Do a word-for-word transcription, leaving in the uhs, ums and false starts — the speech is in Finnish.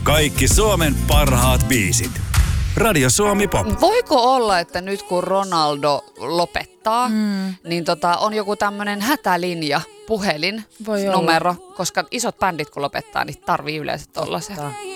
Kaikki Suomen parhaat biisit. Radio Suomi Pop. Voiko olla, että nyt kun Ronaldo lopettaa, mm. niin tota, on joku tämmöinen hätälinja, puhelin, Voi numero, koska isot bändit kun lopettaa, niin tarvii yleensä tollasen.